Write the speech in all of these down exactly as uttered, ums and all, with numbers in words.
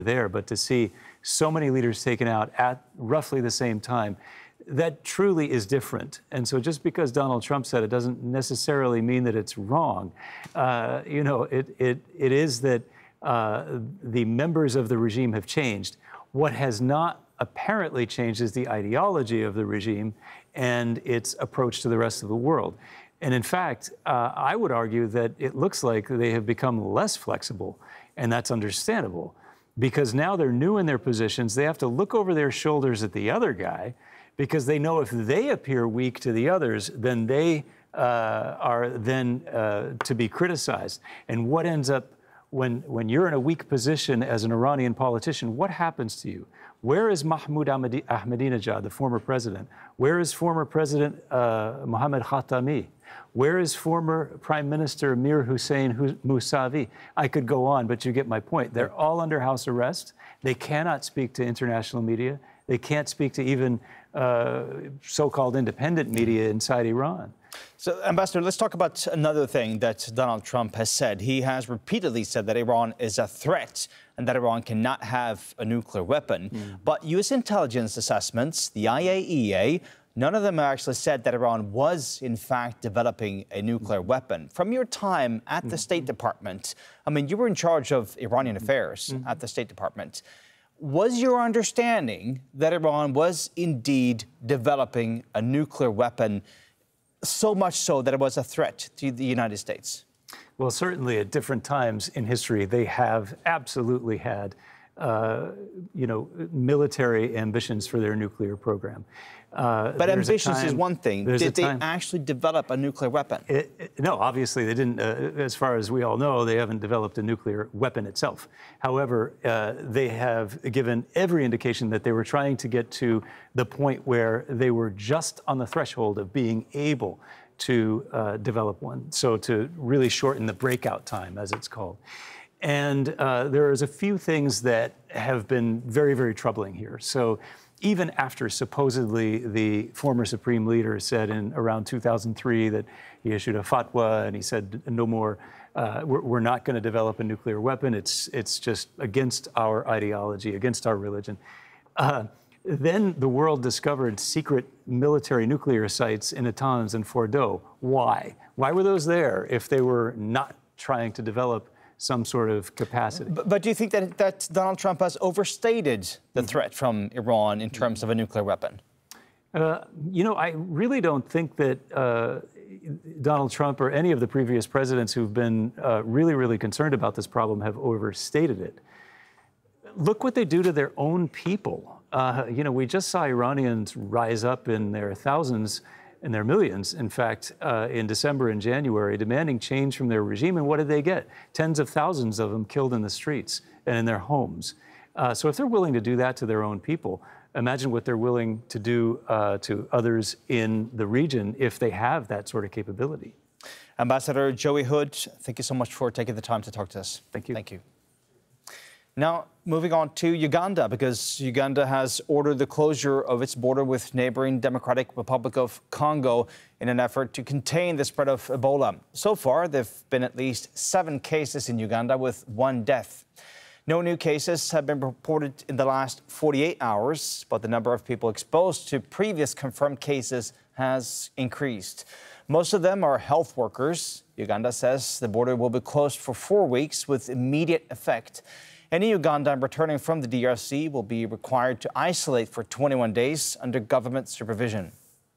there, but to see so many leaders taken out at roughly the same time, that truly is different. And so just because Donald Trump said it doesn't necessarily mean that it's wrong. Uh, you know, it, it, it is that uh, the members of the regime have changed. What has not apparently changed is the ideology of the regime and its approach to the rest of the world. And in fact, uh, I would argue that it looks like they have become less flexible, and that's understandable, because now they're new in their positions. They have to look over their shoulders at the other guy, because they know if they appear weak to the others, then they uh, are then uh, to be criticized. And what ends up when, when you're in a weak position as an Iranian politician, what happens to you? Where is Mahmoud Ahmadinejad, the former president? Where is former President uh, Mohammad Khatami? Where is former Prime Minister Mir Hussein Mousavi? I could go on, but you get my point. They're all under house arrest. They cannot speak to international media. They can't speak to even uh, so-called independent media inside Iran. So, Ambassador, let's talk about another thing that Donald Trump has said. He has repeatedly said that Iran is a threat and that Iran cannot have a nuclear weapon. Mm. But U S intelligence assessments, the I A E A, none of them actually said that Iran was, in fact, developing a nuclear weapon. From your time at the State Department, I mean, you were in charge of Iranian affairs mm-hmm. at the State Department. Was your understanding that Iran was indeed developing a nuclear weapon, so much so that it was a threat to the United States? Well, certainly at different times in history, they have absolutely had Uh, you know, military ambitions for their nuclear program. Uh, but ambitions time, is one thing. Did they actually develop a nuclear weapon? It, it, no, obviously they didn't. Uh, as far as we all know, they haven't developed a nuclear weapon itself. However, uh, they have given every indication that they were trying to get to the point where they were just on the threshold of being able to uh, develop one. So to really shorten the breakout time, as it's called. And uh, there's a few things that have been very, very troubling here. So even after supposedly the former supreme leader said in around two thousand three that he issued a fatwa and he said no more, uh, we're, we're not going to develop a nuclear weapon. It's, it's just against our ideology, against our religion. Uh, then the world discovered secret military nuclear sites in Natanz and Fordow. Why? Why were those there if they were not trying to develop some sort of capacity? But, but do you think that, that Donald Trump has overstated the threat from Iran in terms of a nuclear weapon? Uh, you know, I really don't think that uh, Donald Trump or any of the previous presidents who've been uh, really, really concerned about this problem have overstated it. Look what they do to their own people. Uh, you know, we just saw Iranians rise up in their thousands and their millions, in fact, uh, in December and January, demanding change from their regime. And what did they get? Tens of thousands of them killed in the streets and in their homes. Uh, so if they're willing to do that to their own people, imagine what they're willing to do uh, to others in the region if they have that sort of capability. Ambassador Joey Hood, thank you so much for taking the time to talk to us. Thank you. Thank you. Now, moving on to Uganda, because Uganda has ordered the closure of its border with neighboring Democratic Republic of Congo in an effort to contain the spread of Ebola. So far, there have been at least seven cases in Uganda with one death. No new cases have been reported in the last forty-eight hours, but the number of people exposed to previous confirmed cases has increased. Most of them are health workers. Uganda says the border will be closed for four weeks with immediate effect. Any Ugandan returning from the D R C will be required to isolate for twenty-one days under government supervision.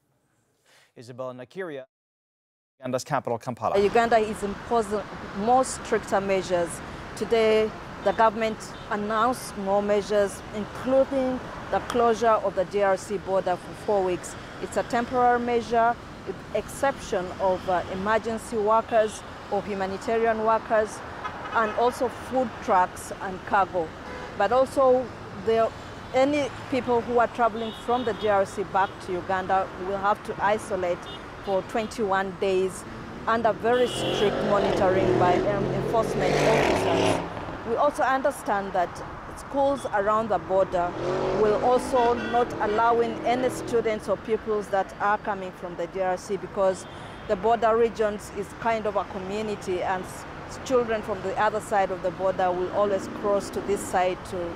Isabella Nakiria, Uganda's capital, Kampala. Uganda is imposing more stricter measures. Today, the government announced more measures, including the closure of the D R C border for four weeks. It's a temporary measure, with exception of uh, emergency workers or humanitarian workers, and also food trucks and cargo. But also, there, any people who are traveling from the D R C back to Uganda will have to isolate for twenty-one days under very strict monitoring by um, enforcement officers. We also understand that schools around the border will also not allowing any students or pupils that are coming from the D R C, because the border regions is kind of a community, and children from the other side of the border will always cross to this side to